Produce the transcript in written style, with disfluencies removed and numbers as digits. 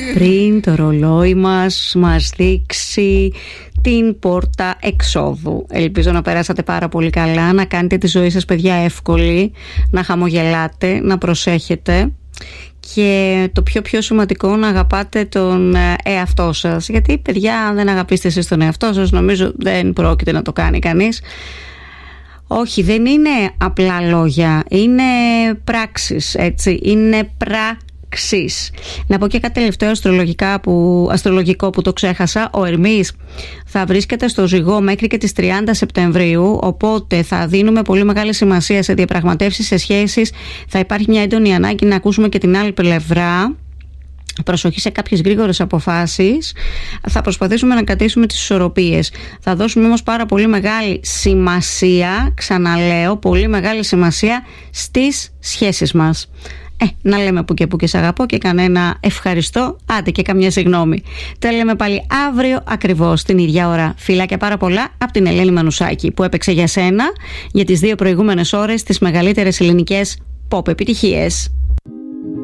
πριν το ρολόι μας δείξει την πόρτα εξόδου. Ελπίζω να περάσατε πάρα πολύ καλά, να κάνετε τη ζωή σας, παιδιά, εύκολη, να χαμογελάτε, να προσέχετε και το πιο σημαντικό, να αγαπάτε τον εαυτό σας, γιατί, παιδιά, αν δεν αγαπήσετε εσείς τον εαυτό σας, νομίζω δεν πρόκειται να το κάνει κανείς. Όχι, δεν είναι απλά λόγια, είναι πράξεις, έτσι, είναι πράξεις. Να πω και κάτι τελευταίο αστρολογικό που το ξέχασα. Ο Ερμής θα βρίσκεται στο Ζυγό μέχρι και τις 30 Σεπτεμβρίου, οπότε θα δίνουμε πολύ μεγάλη σημασία σε διαπραγματεύσεις, σε σχέσεις. Θα υπάρχει μια έντονη ανάγκη να ακούσουμε και την άλλη πλευρά. Προσοχή σε κάποιες γρήγορες αποφάσεις. Θα προσπαθήσουμε να κρατήσουμε τις ισορροπίες. Θα δώσουμε όμως πάρα πολύ μεγάλη σημασία, ξαναλέω, πολύ μεγάλη σημασία στις σχέσεις μας. Να λέμε που και σ' αγαπώ και κανένα ευχαριστώ, άντε και καμιά συγγνώμη. Τα λέμε πάλι αύριο ακριβώς την ίδια ώρα. Φιλάκια πάρα πολλά από την Ελένη Μανουσάκη, που έπαιξε για σένα για τις 2 προηγούμενες ώρες τις μεγαλύτερες ελληνικές pop επιτυχίες.